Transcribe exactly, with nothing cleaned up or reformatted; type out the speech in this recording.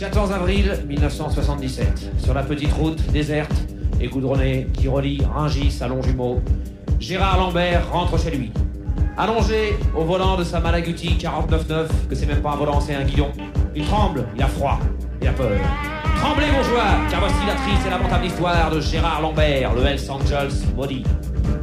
quatorze avril mille neuf cent soixante-dix-sept, sur la petite route déserte et goudronnée qui relie Rungis à Longjumeau, Gérard Lambert rentre chez lui. Allongé au volant de sa Malaguti quarante-neuf neuf, que c'est même pas un volant, c'est un guidon, il tremble, il a froid, il a peur. Tremblez bourgeois, car voici la triste et lamentable histoire de Gérard Lambert, le Hells Angels maudit.